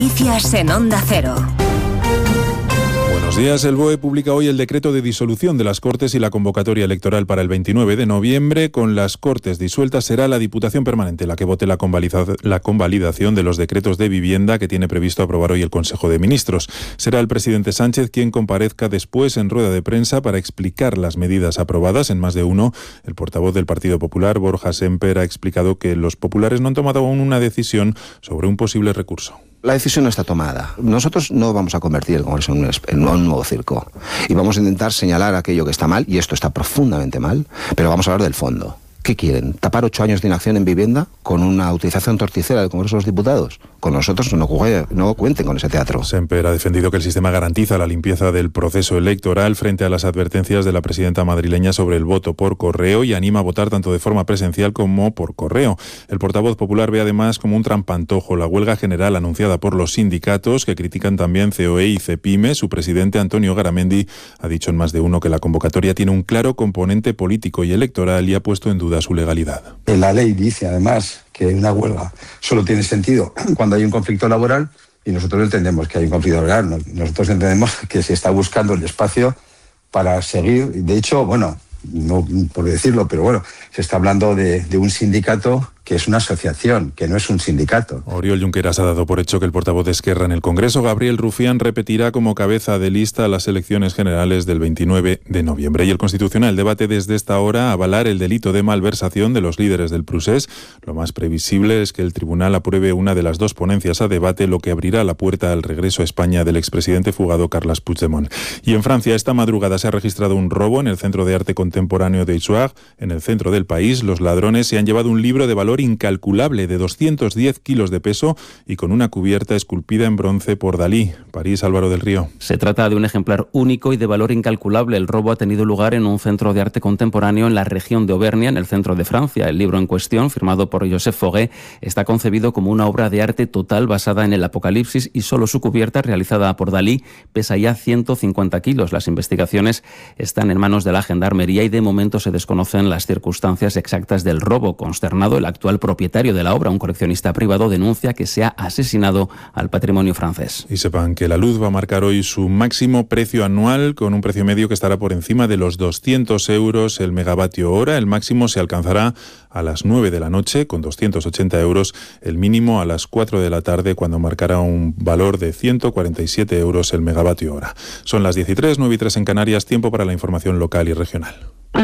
Noticias en Onda Cero. Buenos días. El BOE publica hoy el decreto de disolución de las Cortes y la convocatoria electoral para el 29 de noviembre. Con las Cortes disueltas será la Diputación Permanente la que vote la convalidación de los decretos de vivienda que tiene previsto aprobar hoy el Consejo de Ministros. Será el presidente Sánchez quien comparezca después en rueda de prensa para explicar las medidas aprobadas. En más de uno, el portavoz del Partido Popular, Borja Semper, ha explicado que los populares no han tomado aún una decisión sobre un posible recurso. La decisión no está tomada. Nosotros no vamos a convertir el Congreso en un nuevo circo. Y vamos a intentar señalar aquello que está mal, y esto está profundamente mal, pero vamos a hablar del fondo. ¿Qué quieren? ¿Tapar 8 años de inacción en vivienda con una utilización torticera del Congreso de los Diputados? Con nosotros no cuenten con ese teatro. Semper ha defendido que el sistema garantiza la limpieza del proceso electoral frente a las advertencias de la presidenta madrileña sobre el voto por correo y anima a votar tanto de forma presencial como por correo. El portavoz popular ve además como un trampantojo la huelga general anunciada por los sindicatos, que critican también COE y CEPIME. Su presidente, Antonio Garamendi, ha dicho en más de uno que la convocatoria tiene un claro componente político y electoral y ha puesto en duda su legalidad. La ley dice además que una huelga solo tiene sentido cuando hay un conflicto laboral, y nosotros entendemos que hay un conflicto laboral. Nosotros entendemos que se está buscando el espacio para seguir. De hecho, bueno, no por decirlo, pero bueno, se está hablando de un sindicato que es una asociación, que no es un sindicato. Oriol Junqueras ha dado por hecho que el portavoz de Esquerra en el Congreso, Gabriel Rufián, repetirá como cabeza de lista a las elecciones generales del 29 de noviembre. Y el Constitucional debate desde esta hora avalar el delito de malversación de los líderes del Procés. Lo más previsible es que el tribunal apruebe una de las dos ponencias a debate, lo que abrirá la puerta al regreso a España del expresidente fugado Carles Puigdemont. Y en Francia, esta madrugada se ha registrado un robo en el Centro de Arte Contemporáneo de Issoire, en el centro del país. Los ladrones se han llevado un libro de valor incalculable de 210 kilos de peso y con una cubierta esculpida en bronce por Dalí. París, Álvaro del Río. Se trata de un ejemplar único y de valor incalculable. El robo ha tenido lugar en un centro de arte contemporáneo en la región de Auvernia, en el centro de Francia. El libro en cuestión, firmado por Joseph Fauré, está concebido como una obra de arte total basada en el Apocalipsis, y solo su cubierta, realizada por Dalí, pesa ya 150 kilos. Las investigaciones están en manos de la Gendarmería y de momento se desconocen las circunstancias exactas del robo. Consternado, el actual propietario de la obra, un coleccionista privado, denuncia que se ha asesinado al patrimonio francés. Y sepan que la luz va a marcar hoy su máximo precio anual, con un precio medio que estará por encima de los 200 euros el megavatio hora. El máximo se alcanzará a las 9 de la noche, con 280 euros, el mínimo a las 4 de la tarde, cuando marcará un valor de 147 euros el megavatio hora. Son las 13, 9:03 en Canarias, tiempo para la información local y regional.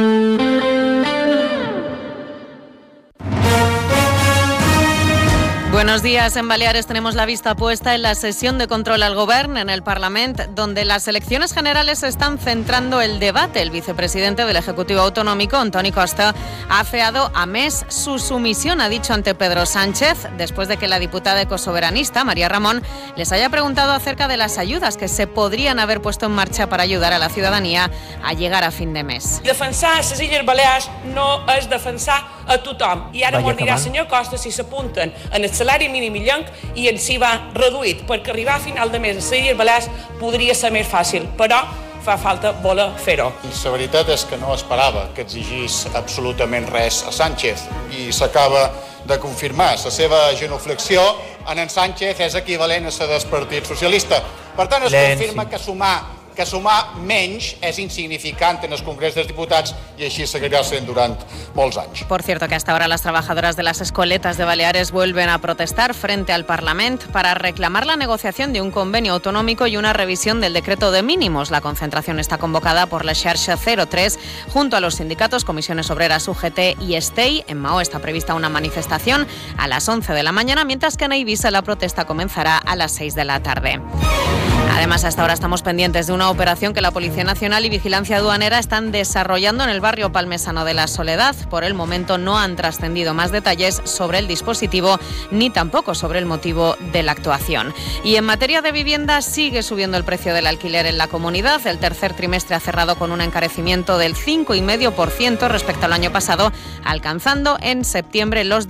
Buenos días. En Baleares tenemos la vista puesta en la sesión de control al Govern en el Parlament, donde las elecciones generales están centrando el debate. El vicepresidente del Ejecutivo Autonómico, Antoni Costa, ha afeado a Més su sumisión, ha dicho, ante Pedro Sánchez, después de que la diputada ecosoberanista, María Ramón, les haya preguntado acerca de las ayudas que se podrían haber puesto en marcha para ayudar a la ciudadanía a llegar a fin de mes. Defensar les Illes Balears no és defensar a tothom. I ara mos dirà, senyor Costa, si s'apunten en el salari mínim i llenc i en si va reduït, perquè arribar a final de mes a les Illes Balears podria ser més fàcil, però fa falta voler fer-ho. La veritat és que no esperava que exigís absolutament res a Sánchez i s'acaba de confirmar. La seva genuflexió en Sánchez és equivalent a la del Partit Socialista. Per tant, es confirma que sumar menys és insignificant en el Congrés dels Diputats i així seguirà sent durant molts anys. Por cierto, que hasta ahora las trabajadoras de las escoletas de Baleares vuelven a protestar frente al Parlament para reclamar la negociación de un convenio autonómico y una revisión del decreto de mínimos. La concentración está convocada por la Xarxa 03 junto a los sindicatos, Comisiones Obreras, UGT y STEI. En Maó está prevista una manifestación a las 11 de la mañana, mientras que en Eivissa la protesta comenzará a las 6 de la tarde. Además, hasta ahora estamos pendientes de una operación que la Policía Nacional y Vigilancia Aduanera están desarrollando en el barrio palmesano de La Soledad. Por el momento no han trascendido más detalles sobre el dispositivo ni tampoco sobre el motivo de la actuación. Y en materia de vivienda, sigue subiendo el precio del alquiler en la comunidad. El tercer trimestre ha cerrado con un encarecimiento del 5,5% respecto al año pasado, alcanzando en septiembre los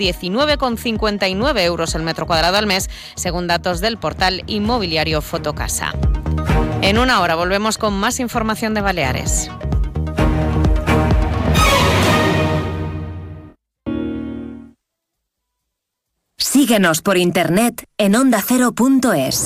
19,59 euros el metro cuadrado al mes, según datos del portal inmobiliario Fotocasa. En una hora volvemos con más información de Baleares. Sigue Síguenos por internet en ondacero.es.